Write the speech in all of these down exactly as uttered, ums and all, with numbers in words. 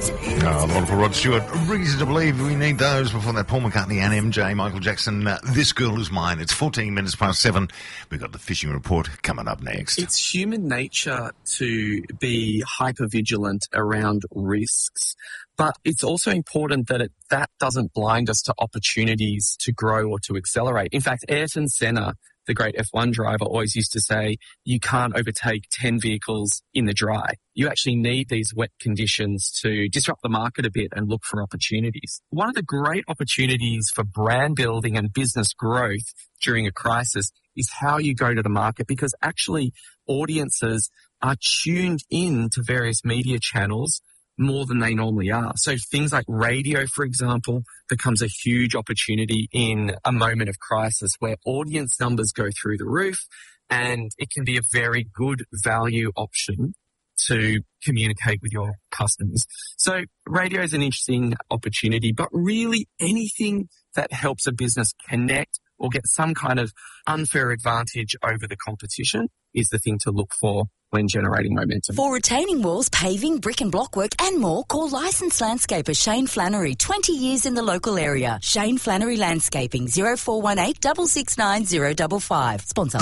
Sports. Oh, a lot for Rod Stewart. Reason to believe we need those. Before that, Paul McCartney and M J, Michael Jackson. Uh, This Girl Is Mine. It's fourteen minutes past seven. We've got the fishing report coming up next. It's human nature to be hypervigilant around risks, but it's also important that it, that doesn't blind us to opportunities to grow or to accelerate. In fact, Ayrton Senna, the great F one driver, always used to say, you can't overtake ten vehicles in the dry. You actually need these wet conditions to disrupt the market a bit and look for opportunities. One of the great opportunities for brand building and business growth during a crisis is how you go to the market, because actually audiences are tuned in to various media channels more than they normally are. So things like radio, for example, becomes a huge opportunity in a moment of crisis where audience numbers go through the roof, and it can be a very good value option to communicate with your customers. So radio is an interesting opportunity, but really anything that helps a business connect or get some kind of unfair advantage over the competition is the thing to look for when generating momentum. For retaining walls, paving, brick and block work and more, call licensed landscaper Shane Flannery, twenty years in the local area. Shane Flannery Landscaping, oh four one eight, six six nine, oh five five. Sponsor.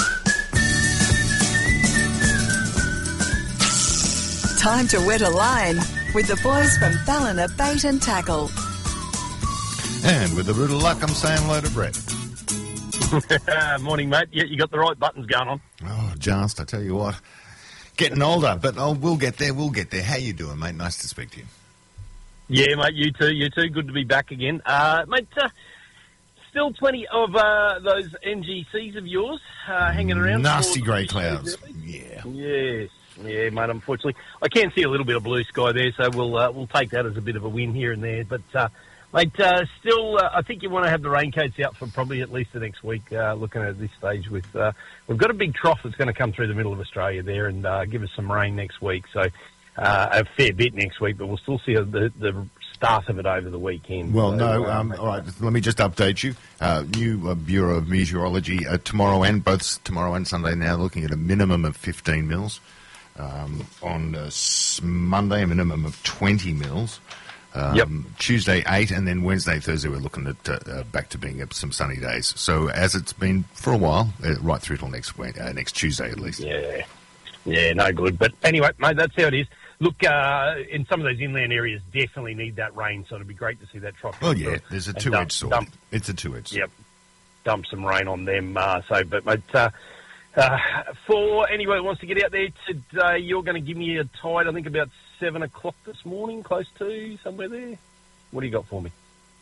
Time to wet a line with the boys from Ballina Bait and Tackle. And with a bit of luck, I'm saying hello to Brett. Morning, mate. Yeah, you got the right buttons going on. Oh, just, I tell you what. Getting older, but oh, we'll get there, we'll get there. How you doing, mate? Nice to speak to you. Yeah, mate, you too, you too. Good to be back again. Uh, mate, uh, still plenty of uh, those N G Cs of yours uh, hanging around. Nasty grey clouds. Yeah. Yes. Yeah, mate, unfortunately. I can see a little bit of blue sky there, so we'll uh, we'll take that as a bit of a win here and there. But, uh, mate, uh, still, uh, I think you want to have the raincoats out for probably at least the next week, uh, looking at this stage with... Uh, we've got a big trough that's going to come through the middle of Australia there and uh, give us some rain next week. So uh, a fair bit next week, but we'll still see the, the start of it over the weekend. Well, so, no, uh, um, all right, let me just update you. Uh, new uh, Bureau of Meteorology uh, tomorrow and both tomorrow and Sunday now looking at a minimum of fifteen mils. Um, on uh, Monday, a minimum of twenty mils. Um, yep. Tuesday, eight, and then Wednesday, Thursday, we're looking at uh, uh, back to being uh, some sunny days. So as it's been for a while, uh, right through till next uh, next Tuesday at least. Yeah, yeah, no good. But anyway, mate, that's how it is. Look, uh, in some of those inland areas, definitely need that rain, so it'd be great to see that trough. Oh yeah, there's a two-edged sword. Dump, it's a two-edged sword. Yep, dump some rain on them. Uh, so, but mate, uh, uh, for anyone who wants to get out there today, you're going to give me a tide. I think about seven o'clock this morning, close to somewhere there. What do you got for me?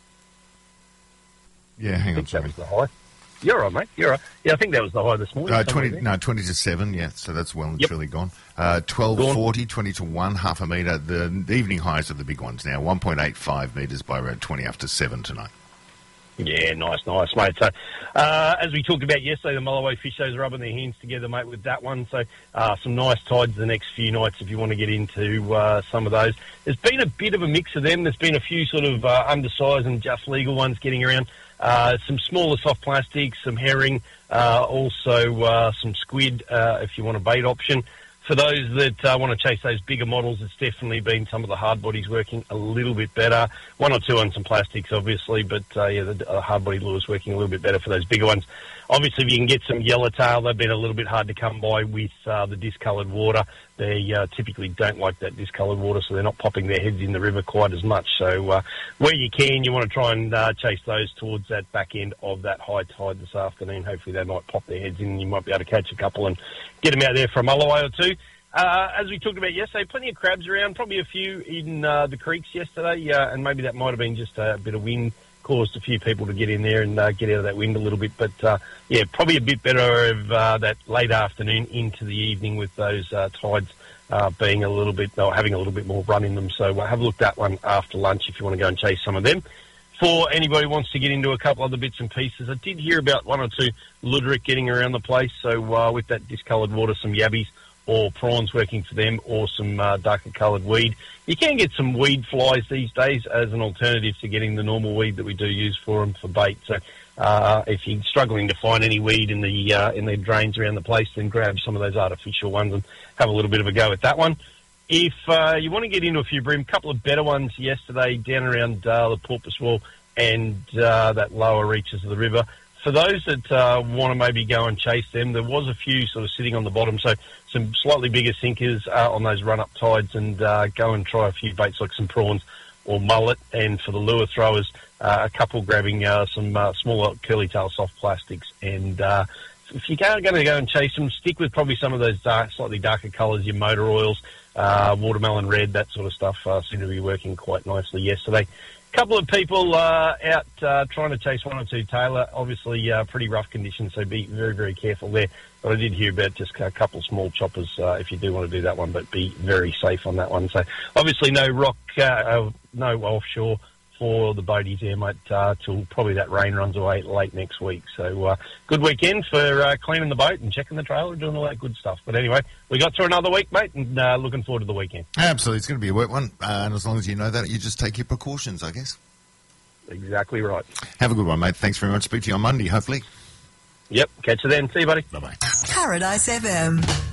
Yeah, hang I on, think sorry. that was the high. You're right, mate. You're right. Yeah, I think that was the high this morning. Uh, twenty, there. no, twenty to seven, yeah, so that's well and Yep. truly gone. Uh, twelve forty, twenty to one, half a metre. The, the evening highs are the big ones now, one point eight five metres by around twenty after seven tonight. Yeah, nice, nice, mate. So, uh, as we talked about yesterday, the Mulloway fish shows rubbing their hands together, mate, with that one. So, uh, some nice tides the next few nights if you want to get into uh, some of those. There's been a bit of a mix of them. There's been a few sort of uh, undersized and just legal ones getting around. Uh, some smaller soft plastics, some herring, uh, also uh, some squid uh, if you want a bait option. For those that uh, want to chase those bigger models, it's definitely been some of the hard bodies working a little bit better. One or two on some plastics, obviously, but uh, yeah, the uh, hard body lures working a little bit better for those bigger ones. Obviously, if you can get some yellowtail, they've been a little bit hard to come by with uh, the discoloured water. They uh, typically don't like that discoloured water, so they're not popping their heads in the river quite as much. So uh, where you can, you want to try and uh, chase those towards that back end of that high tide this afternoon. Hopefully they might pop their heads in and you might be able to catch a couple and get them out there for a mulloway or two. Uh, as we talked about yesterday, plenty of crabs around, probably a few in uh, the creeks yesterday, uh, and maybe that might have been just a bit of wind caused a few people to get in there and uh, get out of that wind a little bit. But, uh, yeah, probably a bit better of uh, that late afternoon into the evening with those uh, tides uh, being a little bit, or having a little bit more run in them. So uh, have a look at that one after lunch if you want to go and chase some of them. For anybody who wants to get into a couple other bits and pieces, I did hear about one or two luderick getting around the place. So uh, with that discoloured water, some yabbies or prawns working for them, or some uh, darker coloured weed. You can get some weed flies these days as an alternative to getting the normal weed that we do use for them for bait. So uh, if you're struggling to find any weed in the uh, in the drains around the place, then grab some of those artificial ones and have a little bit of a go at that one. if uh, you want to get into a few bream, a couple of better ones yesterday down around uh, the Porpoise Wall and uh, that lower reaches of the river. For those that uh, want to maybe go and chase them, there was a few sort of sitting on the bottom, so some slightly bigger sinkers uh, on those run-up tides, and uh, go and try a few baits like some prawns or mullet. And for the lure throwers, uh, a couple grabbing uh, some uh, smaller curly-tail soft plastics. And uh, if you're going to go and chase them, stick with probably some of those dark, slightly darker colours, your motor oils, uh, watermelon red, that sort of stuff uh, seemed to be working quite nicely yesterday. Couple of people uh, out uh, trying to chase one or two tailor. Obviously, uh, pretty rough conditions, so be very, very careful there. But I did hear about just a couple of small choppers uh, if you do want to do that one, but be very safe on that one. So, obviously, no rock, uh, no offshore for the boaties there, mate, uh, till probably that rain runs away late next week. So, uh, good weekend for uh, cleaning the boat and checking the trailer and doing all that good stuff. But anyway, we got through another week, mate, and uh, looking forward to the weekend. Absolutely. It's going to be a wet one, uh, and as long as you know that, you just take your precautions, I guess. Exactly right. Have a good one, mate. Thanks very much. Speak to you on Monday, hopefully. Yep. Catch you then. See you, buddy. Bye-bye. Paradise F M.